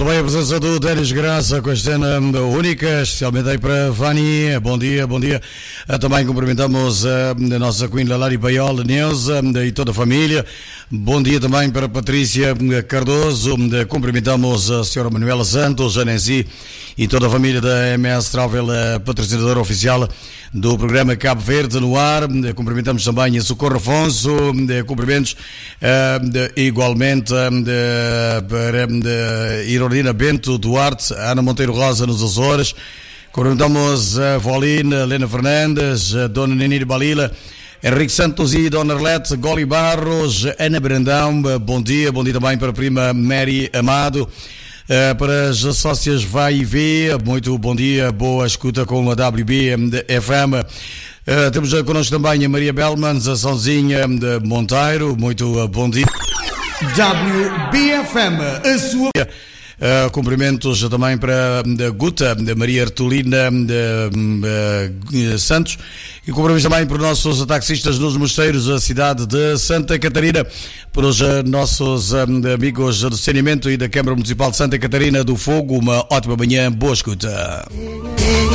Tudo bem, a presença do Dénis Graça com a cena única, especialmente aí para Vani. Bom dia, bom dia. Também cumprimentamos a nossa Queen Lalari Baiol, Neuza e toda a família. Bom dia também para Patrícia Cardoso. Cumprimentamos a senhora Manuela Santos, a Nancy e toda a família da MS Travel, patrocinadora oficial do programa Cabo Verde no ar. Cumprimentamos também a Socorro Afonso. Cumprimentos igualmente para Irolina Bento Duarte, Ana Monteiro Rosa nos Açores. Cumprimentamos a Volina, Helena Fernandes, a Dona Nenir Balila, Henrique Santos e Dona Arlete, Goli Barros, Ana Brandão. Bom dia também para a prima Mary Amado. Para as sócias Vai e Vê, muito bom dia, boa escuta com a WB FM. Temos connosco também a Maria Belmans, a Sãozinha de Monteiro, muito bom dia. WBFM, a sua... cumprimentos também para a Guta, da Maria Artulina de Santos, e cumprimentos também para os nossos taxistas nos Mosteiros, a cidade de Santa Catarina, para os nossos amigos do saneamento e da Câmara Municipal de Santa Catarina do Fogo. Uma ótima manhã, boa escuta.